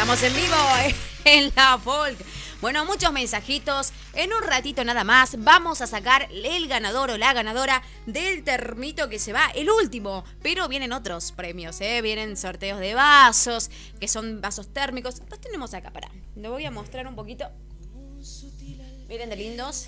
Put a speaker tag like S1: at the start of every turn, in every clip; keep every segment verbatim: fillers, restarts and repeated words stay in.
S1: Estamos en vivo en la Folk. Bueno, muchos mensajitos. En un ratito nada más vamos a sacar el ganador o la ganadora del termito que se va, el último. Pero vienen otros premios, ¿eh? Vienen sorteos de vasos, que son vasos térmicos. Los tenemos acá, pará. Lo voy a mostrar un poquito. Miren de lindos.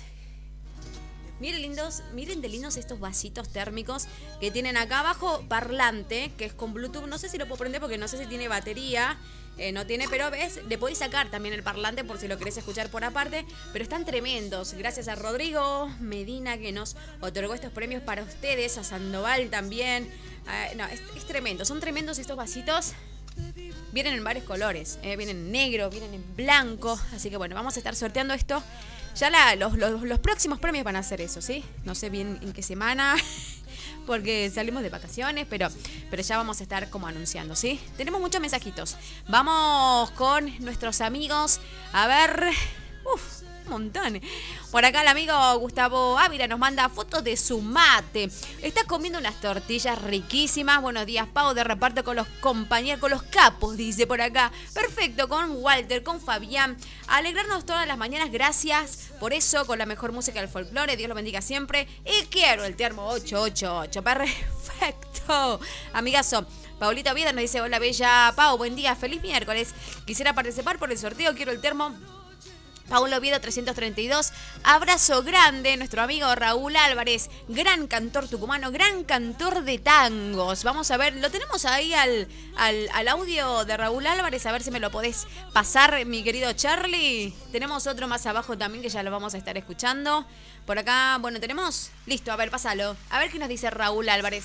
S1: Miren lindos, miren de lindos estos vasitos térmicos que tienen acá abajo parlante, que es con Bluetooth. No sé si lo puedo prender porque no sé si tiene batería. Eh, no tiene, pero ves, le podéis sacar también el parlante por si lo querés escuchar por aparte. Pero están tremendos. Gracias a Rodrigo Medina que nos otorgó estos premios para ustedes. A Sandoval también. Eh, no, es, es tremendo. Son tremendos estos vasitos. Vienen en varios colores. Eh, vienen en negro, vienen en blanco. Así que bueno, vamos a estar sorteando esto. Ya la, los, los, los próximos premios van a ser eso, ¿sí? No sé bien en qué semana, porque salimos de vacaciones, pero, pero ya vamos a estar como anunciando, ¿sí? Tenemos muchos mensajitos. Vamos con nuestros amigos. A ver... Uf, un montón. Por acá el amigo Gustavo Ávila nos manda fotos de su mate. Está comiendo unas tortillas riquísimas. Buenos días, Pau, de reparto con los compañeros, con los capos, dice por acá. Perfecto, con Walter, con Fabián. Alegrarnos todas las mañanas, gracias por eso, con la mejor música del folclore. Dios lo bendiga siempre. Y quiero el termo ocho ocho ocho. Perfecto. Amigazo. Paulita Vida nos dice, hola bella Pau, buen día, feliz miércoles. Quisiera participar por el sorteo, quiero el termo Paulo Oviedo trescientos treinta y dos, abrazo grande, nuestro amigo Raúl Álvarez, gran cantor tucumano, gran cantor de tangos. Vamos a ver, lo tenemos ahí al, al, al audio de Raúl Álvarez, a ver si me lo podés pasar, mi querido Charlie. Tenemos otro más abajo también que ya lo vamos a estar escuchando. Por acá, bueno, tenemos, listo, a ver, pásalo. A ver qué nos dice Raúl Álvarez.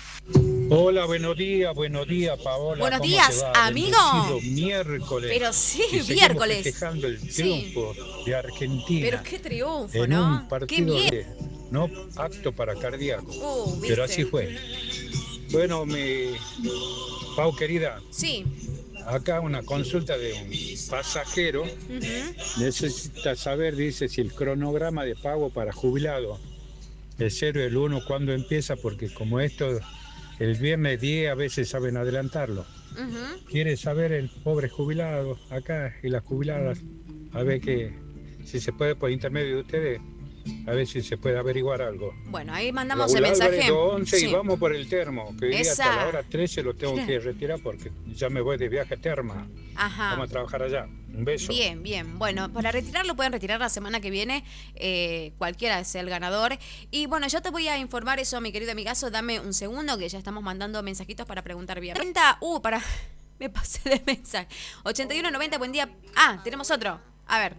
S2: Hola, buenos días, buenos días, Paola.
S1: Buenos días, amigo.
S2: Miércoles.
S1: Pero sí,
S2: y
S1: miércoles.
S2: Festejando el triunfo sí. de Argentina.
S1: Pero qué triunfo,
S2: en
S1: ¿no?
S2: Un partido de, no apto para cardíaco.
S1: Uh,
S2: pero así fue. Bueno, mi Pau querida.
S1: Sí.
S2: Acá una consulta de un pasajero. Uh-huh. Necesita saber, dice, si el cronograma de pago para jubilado, el cero y el uno, ¿cuándo empieza? Porque como esto... El viernes diez a veces saben adelantarlo. Uh-huh. Quiere saber el pobre jubilado acá y las jubiladas, a ver que si se puede por intermedio de ustedes, a ver si se puede averiguar algo.
S1: Bueno, ahí mandamos
S2: Raúl
S1: el mensaje.
S2: once
S1: sí.
S2: Y vamos por el termo, que hoy día
S1: Esa...
S2: hasta la hora trece lo tengo que retirar porque ya me voy de viaje a Terma.
S1: Ajá.
S2: Vamos a trabajar allá. Un beso.
S1: Bien, bien. Bueno, para retirarlo pueden retirar la semana que viene, eh, cualquiera sea el ganador. Y bueno, yo te voy a informar eso, mi querido amigazo. Dame un segundo que ya estamos mandando mensajitos para preguntar bien. treinta, uh, para... Me pasé de mensaje. ochenta y uno noventa, buen día. Ah, tenemos otro. A ver.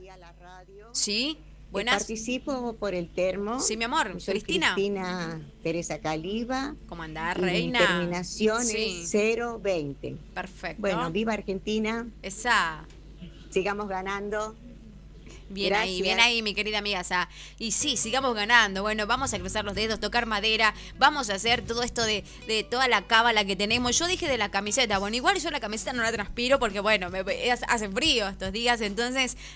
S1: Sí. Buenas.
S3: Participo por el termo.
S1: Sí, mi amor.
S3: Soy
S1: Cristina.
S3: Cristina Teresa Caliba.
S1: ¿Cómo andás, reina?
S3: Mi terminación
S1: sí.
S3: es cero veinte.
S1: Perfecto.
S3: Bueno, viva Argentina.
S1: Esa.
S3: Sigamos ganando.
S1: Bien
S3: Gracias.
S1: ahí, bien ahí, mi querida amiga. O sea, y sí, sigamos ganando. Bueno, vamos a cruzar los dedos, tocar madera. Vamos a hacer todo esto de, de toda la cábala que tenemos. Yo dije de la camiseta. Bueno, igual yo la camiseta no la transpiro porque, bueno, me, hace frío estos días. Entonces,